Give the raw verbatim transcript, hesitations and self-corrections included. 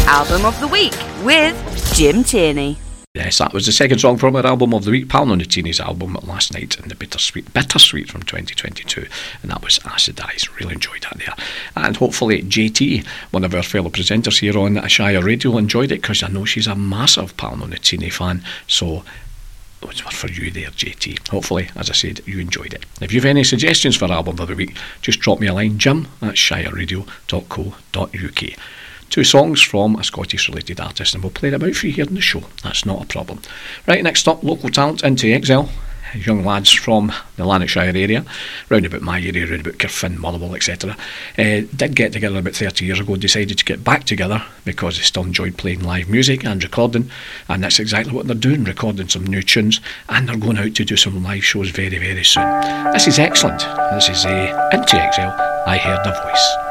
Album of the Week with Jim Tierney. Yes, that was the second song from our Album of the Week, Pal Nonatini's album Last Night in the Bittersweet, Bittersweet from twenty twenty-two, and that was Acid Eyes. Really enjoyed that there. And hopefully J T, one of our fellow presenters here on Shire Radio, enjoyed it, because I know she's a massive Pal Nonatini fan, so it was for you there, J T. Hopefully, as I said, you enjoyed it. If you have any suggestions for Album of the Week, just drop me a line, jim at shire radio dot co dot uk. Two songs from a Scottish related artist, and we'll play them out for you here in the show. That's not a problem. Right, next up, local talent Into Exile. Young lads from the Lanarkshire area, round about my area, round about Kirfin, Motherwell, et cetera. Uh, did get together about thirty years ago, decided to get back together because they still enjoyed playing live music and recording, and that's exactly what they're doing, recording some new tunes, and they're going out to do some live shows very, very soon. This is excellent. This is uh, Into Exile, I Heard a Voice.